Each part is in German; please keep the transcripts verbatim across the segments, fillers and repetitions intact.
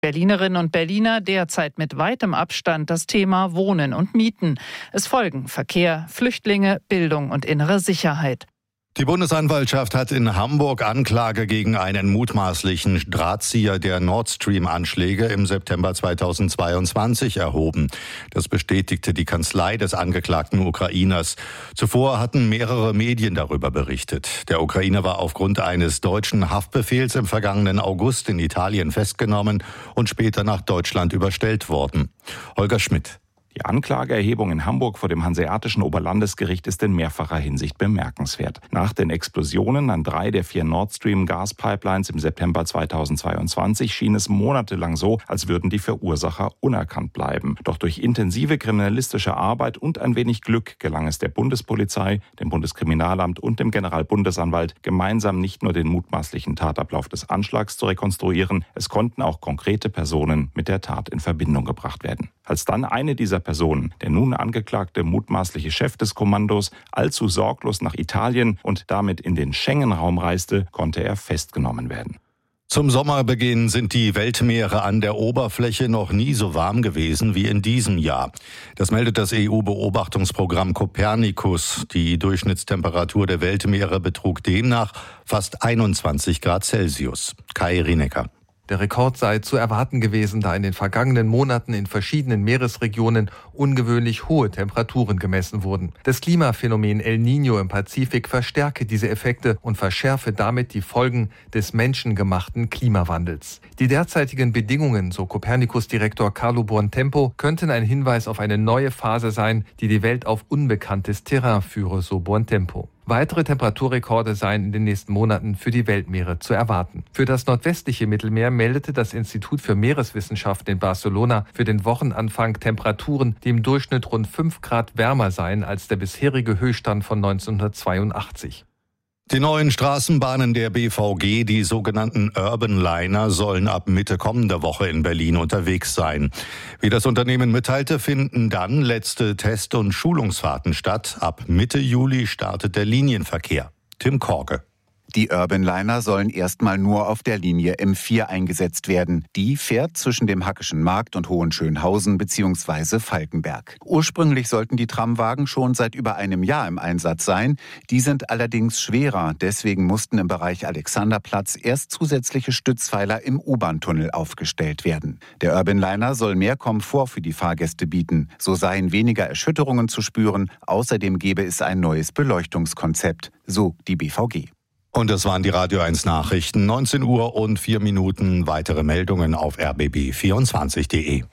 Berlinerinnen und Berliner derzeit mit weitem Abstand das Thema Wohnen und Mieten. Es folgen Verkehr, Flüchtlinge, Bildung und innere Sicherheit. Die Bundesanwaltschaft hat in Hamburg Anklage gegen einen mutmaßlichen Drahtzieher der Nord Stream-Anschläge im September zweitausendzweiundzwanzig erhoben. Das bestätigte die Kanzlei des angeklagten Ukrainers. Zuvor hatten mehrere Medien darüber berichtet. Der Ukrainer war aufgrund eines deutschen Haftbefehls im vergangenen August in Italien festgenommen und später nach Deutschland überstellt worden. Holger Schmidt. Die Anklageerhebung in Hamburg vor dem Hanseatischen Oberlandesgericht ist in mehrfacher Hinsicht bemerkenswert. Nach den Explosionen an drei der vier Nord Stream Gaspipelines im September zweitausendzweiundzwanzig schien es monatelang so, als würden die Verursacher unerkannt bleiben. Doch durch intensive kriminalistische Arbeit und ein wenig Glück gelang es der Bundespolizei, dem Bundeskriminalamt und dem Generalbundesanwalt, gemeinsam nicht nur den mutmaßlichen Tatablauf des Anschlags zu rekonstruieren, es konnten auch konkrete Personen mit der Tat in Verbindung gebracht werden. Als dann eine dieser Personen, der nun angeklagte mutmaßliche Chef des Kommandos, allzu sorglos nach Italien und damit in den Schengen-Raum reiste, konnte er festgenommen werden. Zum Sommerbeginn sind die Weltmeere an der Oberfläche noch nie so warm gewesen wie in diesem Jahr. Das meldet das E U-Beobachtungsprogramm Copernicus. Die Durchschnittstemperatur der Weltmeere betrug demnach fast einundzwanzig Grad Celsius. Kai Rienecker. Der Rekord sei zu erwarten gewesen, da in den vergangenen Monaten in verschiedenen Meeresregionen ungewöhnlich hohe Temperaturen gemessen wurden. Das Klimaphänomen El Niño im Pazifik verstärke diese Effekte und verschärfe damit die Folgen des menschengemachten Klimawandels. Die derzeitigen Bedingungen, so Copernicus-Direktor Carlo Buontempo, könnten ein Hinweis auf eine neue Phase sein, die die Welt auf unbekanntes Terrain führe, so Buontempo. Weitere Temperaturrekorde seien in den nächsten Monaten für die Weltmeere zu erwarten. Für das nordwestliche Mittelmeer meldete das Institut für Meereswissenschaften in Barcelona für den Wochenanfang Temperaturen, die im Durchschnitt rund fünf Grad wärmer seien als der bisherige Höchststand von neunzehnhundertzweiundachtzig. Die neuen Straßenbahnen der B V G, die sogenannten Urban Liner, sollen ab Mitte kommender Woche in Berlin unterwegs sein. Wie das Unternehmen mitteilte, finden dann letzte Test- und Schulungsfahrten statt. Ab Mitte Juli startet der Linienverkehr. Tim Korke. Die Urban Liner sollen erstmal nur auf der Linie M vier eingesetzt werden. Die fährt zwischen dem Hackischen Markt und Hohenschönhausen bzw. Falkenberg. Ursprünglich sollten die Tramwagen schon seit über einem Jahr im Einsatz sein. Die sind allerdings schwerer. Deswegen mussten im Bereich Alexanderplatz erst zusätzliche Stützpfeiler im U-Bahn-Tunnel aufgestellt werden. Der Urban Liner soll mehr Komfort für die Fahrgäste bieten. So seien weniger Erschütterungen zu spüren. Außerdem gebe es ein neues Beleuchtungskonzept, so die B V G. Und das waren die Radio eins Nachrichten. neunzehn Uhr und vier Minuten. Weitere Meldungen auf r b b vierundzwanzig punkt d e.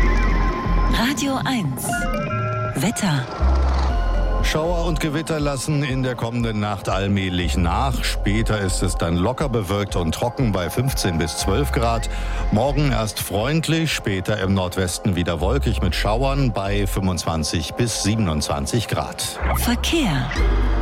Radio eins. Wetter. Schauer und Gewitter lassen in der kommenden Nacht allmählich nach. Später ist es dann locker bewölkt und trocken bei fünfzehn bis zwölf Grad. Morgen erst freundlich, später im Nordwesten wieder wolkig mit Schauern bei fünfundzwanzig bis siebenundzwanzig Grad. Verkehr.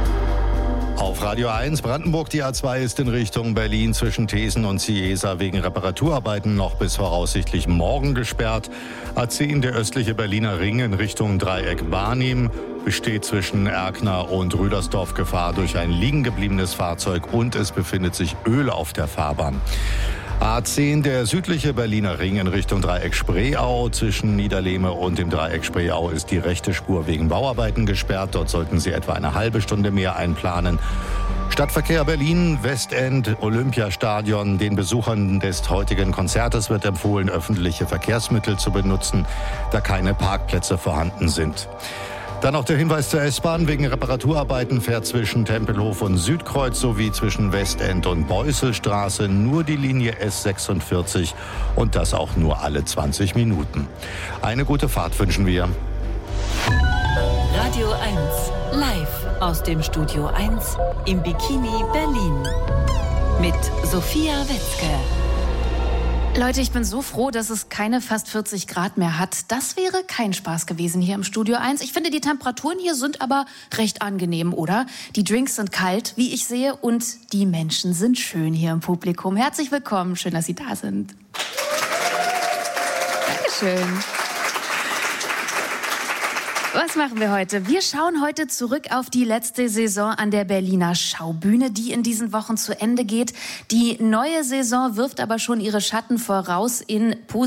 Auf Radio eins Brandenburg, die A zwei ist in Richtung Berlin zwischen Thesen und Ciesa wegen Reparaturarbeiten noch bis voraussichtlich morgen gesperrt. A zehn, der östliche Berliner Ring in Richtung Dreieck Barnim, besteht zwischen Erkner und Rüdersdorf Gefahr durch ein liegen gebliebenes Fahrzeug und es befindet sich Öl auf der Fahrbahn. A zehn, der südliche Berliner Ring in Richtung Dreieck Spreeau. Zwischen Niederlehme und dem Dreieck Spreeau ist die rechte Spur wegen Bauarbeiten gesperrt. Dort sollten Sie etwa eine halbe Stunde mehr einplanen. Stadtverkehr Berlin, Westend, Olympiastadion. Den Besuchern des heutigen Konzertes wird empfohlen, öffentliche Verkehrsmittel zu benutzen, da keine Parkplätze vorhanden sind. Dann noch der Hinweis zur S-Bahn. Wegen Reparaturarbeiten fährt zwischen Tempelhof und Südkreuz sowie zwischen Westend und Beuselstraße nur die Linie S sechsundvierzig und das auch nur alle zwanzig Minuten. Eine gute Fahrt wünschen wir. Radio eins. Live aus dem Studio eins im Bikini Berlin. Mit Sophia Wetzke. Leute, ich bin so froh, dass es keine fast vierzig Grad mehr hat. Das wäre kein Spaß gewesen hier im Studio eins. Ich finde, die Temperaturen hier sind aber recht angenehm, oder? Die Drinks sind kalt, wie ich sehe, und die Menschen sind schön hier im Publikum. Herzlich willkommen, schön, dass Sie da sind. Dankeschön. Was machen wir heute? Wir schauen heute zurück auf die letzte Saison an der Berliner Schaubühne, die in diesen Wochen zu Ende geht. Die neue Saison wirft aber schon ihre Schatten voraus in positive